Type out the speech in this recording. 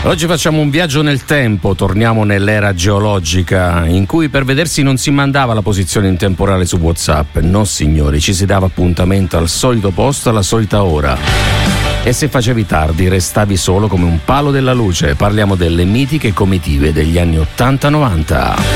Oggi facciamo un viaggio nel tempo, torniamo nell'era geologica in cui per vedersi non si mandava la posizione in temporale su WhatsApp, no signori, ci si dava appuntamento al solito posto alla solita ora. E se facevi tardi restavi solo come un palo della luce. Parliamo delle mitiche comitive degli anni 80-90.